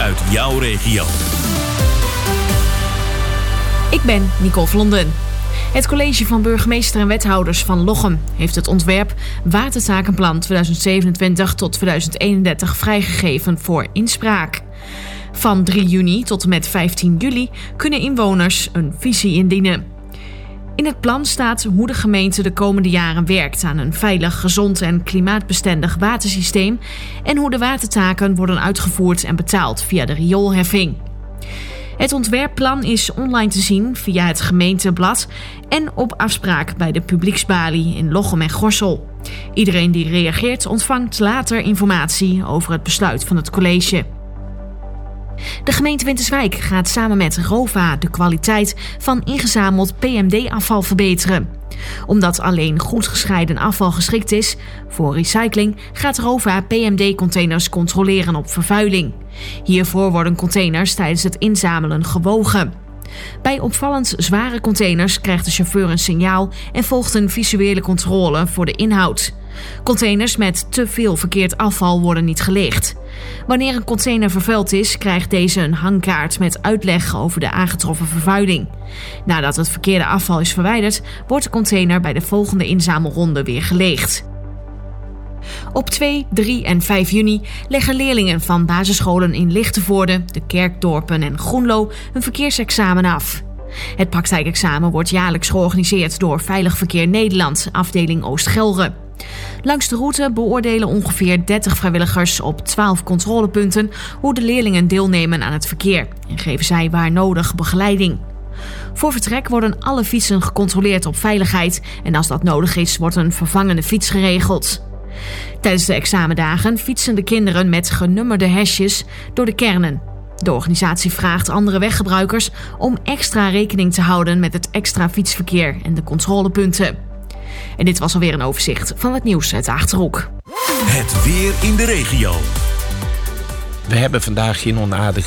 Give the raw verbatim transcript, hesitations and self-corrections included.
uit jouw regio. Ik ben Nicole Vlonden. Het college van burgemeester en wethouders van Lochem heeft het ontwerp Watertakenplan tweeduizend zevenentwintig tot tweeduizend eenendertig vrijgegeven voor inspraak. Van drie juni tot en met vijftien juli kunnen inwoners een visie indienen. In het plan staat hoe de gemeente de komende jaren werkt aan een veilig, gezond en klimaatbestendig watersysteem en hoe de watertaken worden uitgevoerd en betaald via de rioolheffing. Het ontwerpplan is online te zien via het gemeenteblad en op afspraak bij de publieksbalie in Lochem en Gorssel. Iedereen die reageert ontvangt later informatie over het besluit van het college. De gemeente Winterswijk gaat samen met ROVA de kwaliteit van ingezameld P M D-afval verbeteren. Omdat alleen goed gescheiden afval geschikt is voor recycling, gaat ROVA P M D-containers controleren op vervuiling. Hiervoor worden containers tijdens het inzamelen gewogen. Bij opvallend zware containers krijgt de chauffeur een signaal en volgt een visuele controle voor de inhoud. Containers met te veel verkeerd afval worden niet geleegd. Wanneer een container vervuild is, krijgt deze een hangkaart met uitleg over de aangetroffen vervuiling. Nadat het verkeerde afval is verwijderd, wordt de container bij de volgende inzamelronde weer geleegd. Op twee, drie en vijf juni leggen leerlingen van basisscholen in Lichtenvoorde, de Kerkdorpen en Groenlo een verkeersexamen af. Het praktijkexamen wordt jaarlijks georganiseerd door Veilig Verkeer Nederland, afdeling Oost-Gelre. Langs de route beoordelen ongeveer dertig vrijwilligers op twaalf controlepunten hoe de leerlingen deelnemen aan het verkeer en geven zij waar nodig begeleiding. Voor vertrek worden alle fietsen gecontroleerd op veiligheid en als dat nodig is, wordt een vervangende fiets geregeld. Tijdens de examendagen fietsen de kinderen met genummerde hesjes door de kernen. De organisatie vraagt andere weggebruikers om extra rekening te houden met het extra fietsverkeer en de controlepunten. En dit was alweer een overzicht van het nieuws uit de Achterhoek. Het weer in de regio. We hebben vandaag geen onaardig